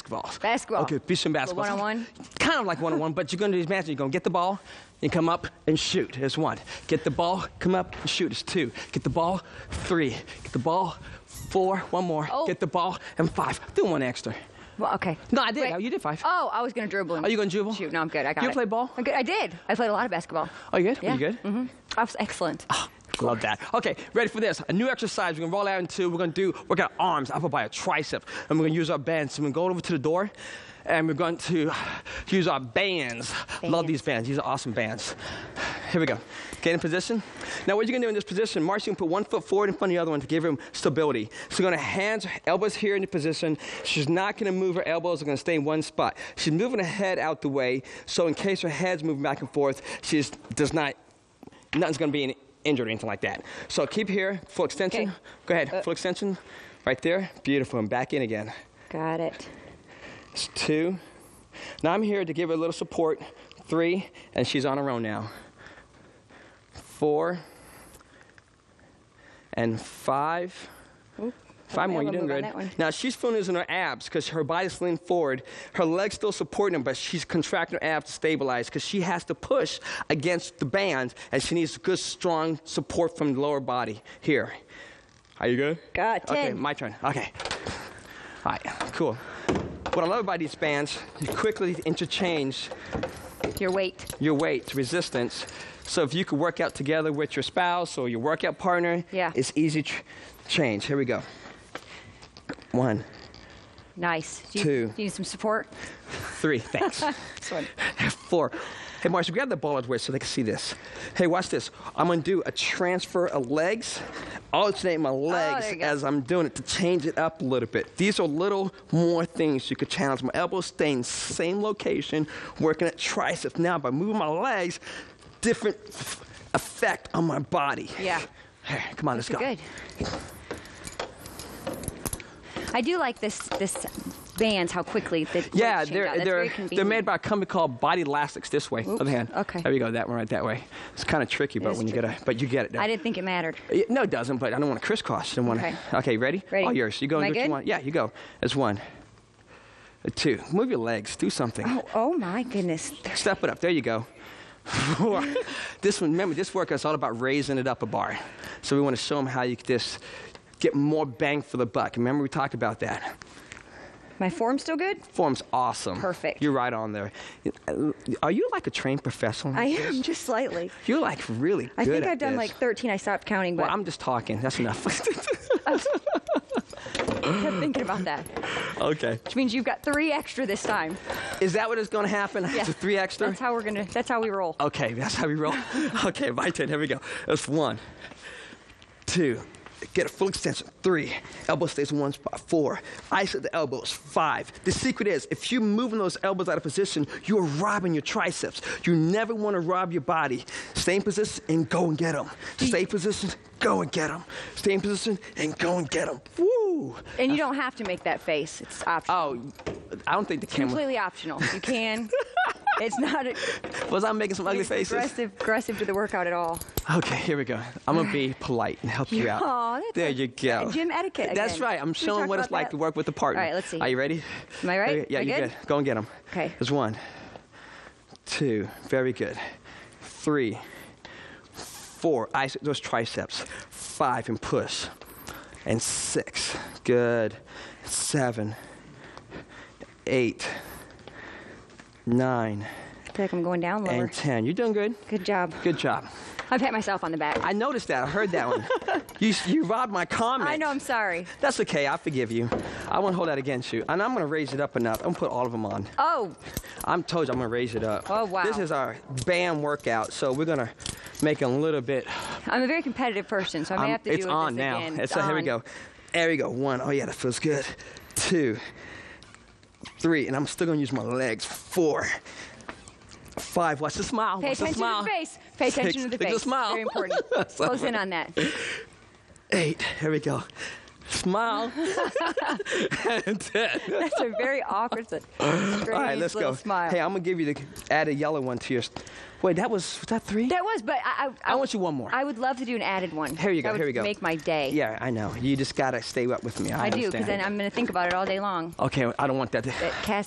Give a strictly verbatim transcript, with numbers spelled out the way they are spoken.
basketballs. Basketball. Okay, beach swing basketballs. One-on-one? Kind of like one-on-one, but you're going to imagine you're going to get the ball and come up and shoot. There's one. Get the ball, come up and shoot. It's two. Get the ball, three. Get the ball, four. One more. Oh. Get the ball, and five. Do one extra. Well, okay. No, I did. Wait. Oh, you did five. Oh, I was going to dribble. And Are you going to dribble? Shoot, no, I'm good. I got you it. play ball? I'm good. I did. I played a lot of basketball. Oh, you good? Yeah. Were you good? Mm-hmm. I was excellent. Oh, love that. Okay, ready for this. A new exercise. We're going to roll out into, we're going to do, work out arms, upper body, tricep. And we're going to use our bands. So we're going to go over to the door, and we're going to use our bands. bands. Love these bands. These are awesome bands. Here we go. Get in position. Now, what you're going to do in this position, Marcy's going to put one foot forward in front of the other one to give him stability. So you're going to hands, elbows here in the position. She's not going to move her elbows. They're going to stay in one spot. She's moving her head out the way, so in case her head's moving back and forth, she just does not, nothing's going to be in, injured or anything like that. So keep here, full extension. Okay. Go ahead, Uh, full extension. Right there. Beautiful. And back in again. Got it. It's two. Now I'm here to give her a little support. Three, and she's on her own now. Four, and five. Ooh, Five more, you're doing move on good. that one. Now she's feeling this in her abs because her body's leaning forward. Her legs still supporting them, but she's contracting her abs to stabilize because she has to push against the band, and she needs good, strong support from the lower body. Here. Are you good? Got it. Okay, my turn. Okay. All right, cool. What I love about these bands, you quickly interchange Your weight. your weight, resistance. So if you could work out together with your spouse or your workout partner, Yeah. it's easy to change. Here we go. One, Nice. Do you, Two. do you need some support? three, thanks. This one. Four. Hey, Marcia, grab the ball edge so they can see this. Hey, watch this. I'm going to do a transfer of legs, alternate my legs there you go. as I'm doing it to change it up a little bit. These are little more things you could challenge. My elbows stay in the same location, working at triceps. Now, by moving my legs, different f- effect on my body. Yeah. Hey, come on, let's go. Good. I do like this this bands, how quickly the weights Yeah, change they're out. That's they're very they're convenient. made by a company called Body Elastics. This way, Oops, other hand. okay. There you go. That one right that way. It's kind of tricky, but is when you get a, but you get it. Now. I didn't think it mattered. Yeah, no, it doesn't. But I don't want to crisscross. I don't want to. Okay. Okay, ready? Ready. All yours. You go Am and I do what you good? want. Yeah, you go. That's one. A two. Move your legs. Do something. Oh, oh my goodness. Step it up. There you go. Four. This one. Remember, this workout's all about raising it up a bar. So we want to show them how you could just get more bang for the buck. Remember, we talked about that. My form's still good? Form's awesome. Perfect. You're right on there. Are you like a trained professional? I am, just slightly. You're like really good I think at I've done this. like thirteen. I stopped counting, but Well, I'm just talking. That's enough. I kept thinking about that. Okay. Which means you've got three extra this time. Is that what is going to happen? Yeah. It's a three extra? That's how we're gonna. That's how we roll. Okay, that's how we roll. Okay, my turn. Here we go. That's one, two, get a full extension. Three, elbow stays in one spot. Four, isolate the elbows. Five. The secret is, if you're moving those elbows out of position, you're robbing your triceps. You never want to rob your body. Stay in position and go and get them. Stay in position, go and get them. Stay in position and go and get them. Woo! And you don't have to make that face. It's optional. Oh, I don't think the camera. Completely optional. You can. It's not a, Was I making some ugly faces? aggressive, aggressive to the workout at all. Okay, here we go. I'm going to be polite and help you out. Aw, that's there a- you go. Gym etiquette That's again. right. I'm We showing talked what it's about like that. to work with a partner. All right, let's see. Are you ready? Am I right? Yeah, Am I you're good? good. Go and get them. Okay. There's one. Two. Very good. Three. Four. Isolate those triceps. Five and push. And six. Good. Seven. Eight. Nine. I feel like I'm going down lower. And ten. You're doing good. Good job. Good job. I pat myself on the back. I noticed that. I heard that one. you, you robbed my comment. I know. I'm sorry. That's okay. I forgive you. I won't hold that against you. And I'm going to raise it up enough. I'm going to put all of them on. Oh, I'm told you I'm going to raise it up. Oh, wow. This is our band workout, so we're going to make it a little bit. I'm a very competitive person, so I may um, have to it's do on this now. again. It's, uh, here we on. go. There we go. One. Oh, yeah, that feels good. Two. Three. And I'm still going to use my legs. Four. Five. Watch the smile. Pay Watch the attention smile. to the face. Pay attention Six. to the Look at face. the smile. Very important. So- Close in on that. Eight. Here we go. Smile. And ten. That's a very awkward, strange All right, let's little go. smile. Hey, I'm gonna give you the add a yellow one to yours. Wait, that was was that three? That was, but I, I, I want you one more. I would love to do an added one. Here you go, That would here we go. Make my day. Yeah, I know. You just gotta stay up with me. I, I do, because understand. then I'm going to think about it all day long. Okay, I don't want that. To... That Cass